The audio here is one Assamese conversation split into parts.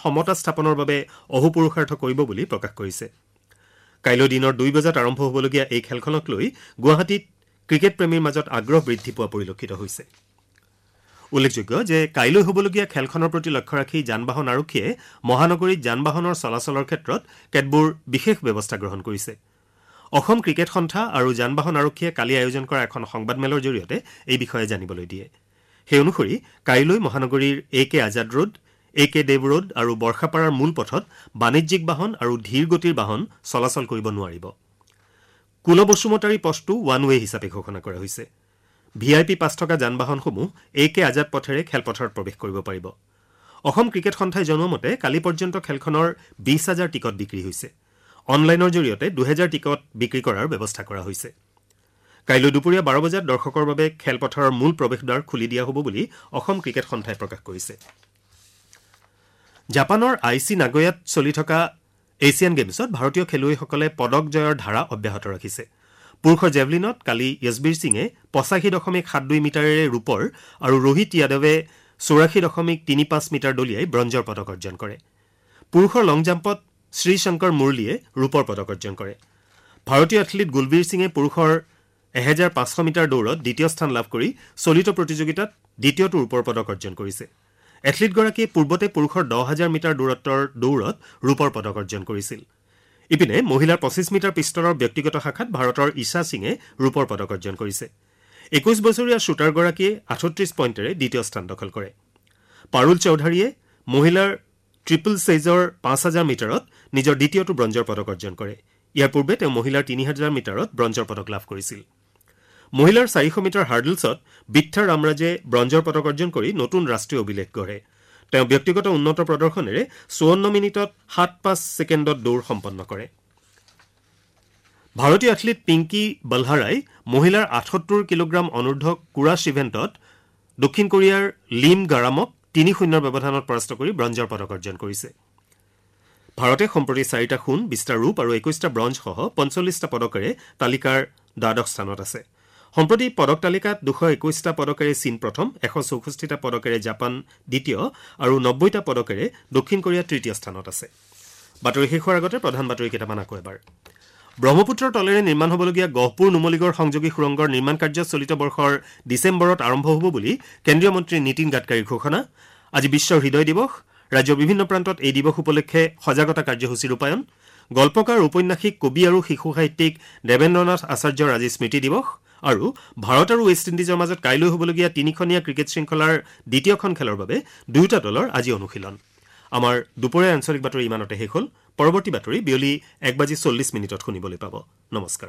সমতা স্থাপনৰ বাবে অহোপুৰুষাৰ্থ কৰিব বুলি প্ৰকাশ কৰিছে। কাইলৈ দিনৰ 2 বজাত আৰম্ভ হ'বলগীয়া এই খেলখনক লৈ গুৱাহাটীত ক্ৰিকেট প্ৰেমীৰ মাজত আগ্ৰহ বৃদ্ধি পোৱা পৰিলক্ষিত হৈছে। উল্লেখযোগ্য যে কাইলৈ হ'বলগীয়া খেলখনৰ প্ৰতি লক্ষ্য ৰাখি যান-বাহন আৰক্ষীয়ে মহানগৰীত যান-বাহনৰ চলাচলৰ ক্ষেত্ৰত কেতবোৰ বিশেষ ব্যৱস্থা গ্ৰহণ কৰিছে। অসম ক্ৰিকেট সন্থা আৰু যান-বাহন আৰক্ষীয়ে কালি আয়োজন কৰা এখন সংবাদমেলৰ জৰিয়তে এই বিষয়ে জানিবলৈ দিয়ে। সেই অনুসৰি কাইলৈ মহানগৰীৰ AK আজাদ ৰোড, AK দেৱ ৰোড আৰু বৰ্ষাপাৰাৰ মূল পথত বাণিজ্যিক বাহন আৰু ধীৰ গতিৰ বাহন চলাচল কৰিব নোৱাৰিব। কুলবসুমতাৰী পথটো ওৱান ৱে হিচাপে ঘোষণা কৰা হৈছে। VIP পাছ থকা যান-বাহনসমূহ AK আজাদ পথেৰে খেলপথাৰত প্ৰৱেশ কৰিব পাৰিব। অসম ক্ৰিকেট সন্থাই জনোৱা মতে কালি পৰ্যন্ত খেলখনৰ 20,000 টিকট বিক্ৰী হৈছে। অনলাইনৰ জৰিয়তে 2,000 টিকট বিক্ৰী কৰাৰ ব্যৱস্থা কৰা হৈছে। কাইলৈ দুপৰীয়া 12 বজাত দৰ্শকৰ বাবে খেলপথাৰৰ মূল প্ৰৱেশদ্বাৰ খুলি দিয়া হ'ব বুলি অসম ক্ৰিকেট সন্থাই প্ৰকাশ কৰিছে। জাপানৰ IC নাগোয়াত চলি থকা এছিয়ান গেমছত ভাৰতীয় খেলুৱৈসকলে পদক জয়ৰ ধাৰা অব্যাহত ৰাখিছে। পুৰুষৰ জেভলিনত কালি য়শবীৰ সিঙে 85.72 মিটাৰেৰে ৰূপৰ আৰু ৰোহিত যাদৱে 84.35 মিটাৰ দলিয়াই ব্ৰঞ্জৰ পদক অৰ্জন কৰে। পুৰুষৰ লং জাম্পত শ্ৰীশংকৰ মুৰলীয়ে ৰূপৰ পদক অৰ্জন কৰে। ভাৰতীয় এথলীট গুলবীৰ সিঙে পুৰুষৰ 1500 মিটাৰ দৌৰত দ্বিতীয় স্থান লাভ কৰি চলিত প্ৰতিযোগিতাত দ্বিতীয়টো ৰূপৰ পদক অৰ্জন কৰিছে। এথলীটগৰাকীয়ে পূৰ্বতে পুৰুষৰ 10,000 মিটাৰ দূৰত্বৰ দৌৰত ৰূপৰ পদক অৰ্জন কৰিছিল। ইপিনে মহিলাৰ 25 মিটাৰ পিষ্টলৰ ব্যক্তিগত শাখাত ভাৰতৰ ঈশা সিঙে ৰূপৰ পদক অৰ্জন কৰিছে। 21 বছৰীয়া শ্বুটাৰগৰাকীয়ে 38 পইণ্টেৰে দ্বিতীয় স্থান দখল কৰে। পাৰুল চৌধাৰীয়ে মহিলাৰ ট্ৰিপল চেজৰ 5,000 মিটাৰত নিজৰ দ্বিতীয়টো ব্ৰঞ্জৰ পদক অৰ্জন কৰে। ইয়াৰ পূৰ্বে তেওঁ মহিলাৰ 3,000 মিটাৰত ব্ৰঞ্জৰ পদক লাভ কৰিছিল। মহিলাৰ 400 মিটাৰ হাৰ্ডলছত বিথ্থা ৰামৰাজে ব্ৰঞ্জৰ পদক অৰ্জন কৰি নতুন ৰাষ্ট্ৰীয় অভিলেখ গঢ়ে। তেওঁ ব্যক্তিগত উন্নত প্ৰদৰ্শনেৰে 54 মিনিটত 7.5 ছেকেণ্ডত দৌৰ সম্পন্ন কৰে। ভাৰতীয় এথলীট পিংকি বলহাৰাই মহিলাৰ 78 কিলোগ্ৰাম অনূৰ্ধ্ব কুৰাছ ইভেণ্টত দক্ষিণ কোৰিয়াৰ লিম গাৰামক 3-0 ব্যৱধানত পৰাস্ত কৰি ব্ৰঞ্জৰ পদক অৰ্জন কৰিছে। ভাৰতে সম্প্ৰতি 4টা সোণ, 20টা ৰূপ আৰু 21টা ব্ৰঞ্জসহ 45টা পদকেৰে তালিকাৰ দ্বাদশ স্থানত আছে। সম্প্ৰতি পদক তালিকাত 221টা পদকেৰে চীন প্ৰথম, 164টা পদকেৰে জাপান দ্বিতীয় আৰু 90টা পদকেৰে দক্ষিণ কোৰিয়া তৃতীয় স্থানত আছে। বাতৰি শেষ হোৱাৰ আগতে প্ৰধান বাতৰি কেইটামান আকৌ এবাৰ। ব্ৰহ্মপুত্ৰৰ তলেৰে নিৰ্মাণ হ'বলগীয়া গহপুৰ নুমলীগড় সংযোগী সুৰংগৰ নিৰ্মাণ কাৰ্য চলিত বৰ্ষৰ ডিচেম্বৰত আৰম্ভ হ'ব বুলি কেন্দ্ৰীয় মন্ত্ৰী নীতিন গাডকাৰীৰ ঘোষণা। আজি বিশ্ব হৃদয় দিৱস। ৰাজ্যৰ বিভিন্ন প্ৰান্তত এই দিৱস উপলক্ষে সজাগতা কাৰ্যসূচী ৰূপায়ণ। গল্পকাৰ, ঔপন্যাসিক, কবি আৰু শিশু সাহিত্যিক দেৱেন্দ্ৰনাথ আচাৰ্যৰ আজি স্মৃতি দিৱস। আৰু ভাৰত আৰু ৱেষ্ট ইণ্ডিজৰ মাজত কাইলৈ হ'বলগীয়া 3খনীয়া ক্ৰিকেট শৃংখলাৰ দ্বিতীয়খন খেলৰ বাবে দুয়োটা দলৰ আজি অনুশীলন। আমাৰ দুপৰীয়া আঞ্চলিক বাতৰি ইমানতে শেষ হ'ল। পৰৱৰ্তী বাতৰি বিয়লি 1:40 শুনিবলৈ পাব। নমস্কাৰ।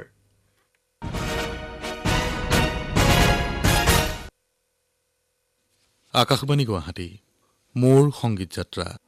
আকাশবাণী গুৱাহাটী, মোৰ সংগীত যাত্ৰা।